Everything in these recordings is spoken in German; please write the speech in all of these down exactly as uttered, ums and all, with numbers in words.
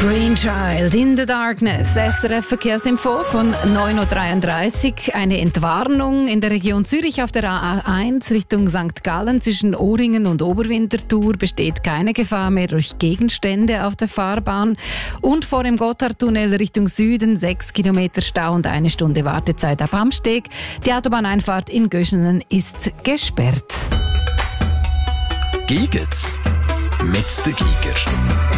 Brainchild in the Darkness. S R F Verkehrsinfo von neun Uhr dreiunddreißig. Eine Entwarnung in der Region Zürich auf der A eins Richtung Sankt Gallen zwischen Ohringen und Oberwinterthur besteht keine Gefahr mehr durch Gegenstände auf der Fahrbahn. Und vor dem Gotthardtunnel Richtung Süden sechs Kilometer Stau und eine Stunde Wartezeit ab Amsteg. Die Autobahneinfahrt in Göschenen ist gesperrt. Giget's mit der Giger.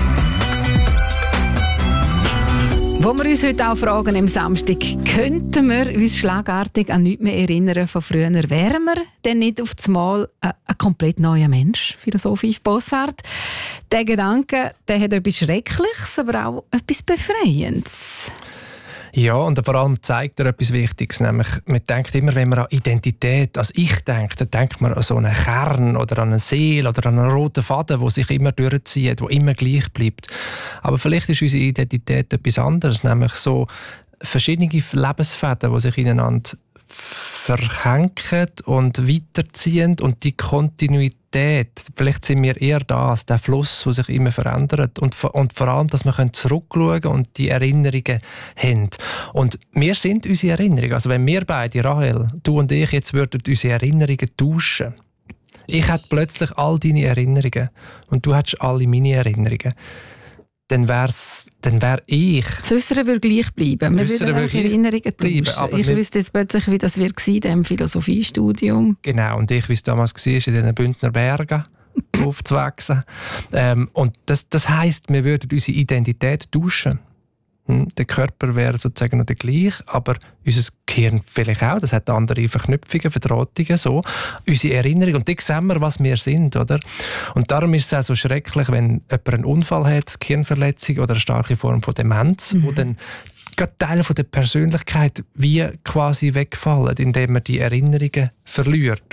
Wo wir uns heute auch fragen am Samstag, könnten wir uns schlagartig an nichts mehr erinnern von früher? Wären wir denn nicht auf das Mal ein, ein komplett neuer Mensch? Philosoph Yves Bossart. Der Gedanke, der hat etwas Schreckliches, aber auch etwas Befreiendes. Ja, und vor allem zeigt er etwas Wichtiges, nämlich man denkt immer, wenn man an Identität, als ich denke, dann denkt man an so einen Kern oder an eine Seele oder an einen roten Faden, der sich immer durchzieht, der immer gleich bleibt. Aber vielleicht ist unsere Identität etwas anderes, nämlich so verschiedene Lebensfäden, die sich ineinander verhängen und weiterziehen und die Kontinuität, vielleicht sind wir eher das, der Fluss, der sich immer verändert und, und vor allem, dass wir zurückschauen können und die Erinnerungen haben. Und wir sind unsere Erinnerungen, also wenn wir beide, Rahel, du und ich, jetzt würden unsere Erinnerungen tauschen. Ich hätte plötzlich all deine Erinnerungen und du hättest alle meine Erinnerungen. Dann wär's, dann wär ich... Das Äußere würde gleich bleiben. Wir würden auch Erinnerungen tauschen. Ich wüsste jetzt plötzlich, wie das war in diesem Philosophiestudium. Genau, und ich, wie es damals war, in den Bündner Bergen aufzuwachsen. Ähm, und das, das heisst, wir würden unsere Identität tauschen. Hm, der Körper wäre sozusagen noch der gleiche, aber unser Gehirn vielleicht auch. Das hat andere Verknüpfungen, Verdrahtungen, so. Unsere Erinnerung. Und da sehen wir, was wir sind, oder? Und darum ist es auch so schrecklich, wenn jemand einen Unfall hat, Gehirnverletzung oder eine starke Form von Demenz, mhm. wo dann gerade Teile von der Persönlichkeit wie quasi wegfallen, indem man die Erinnerungen verliert.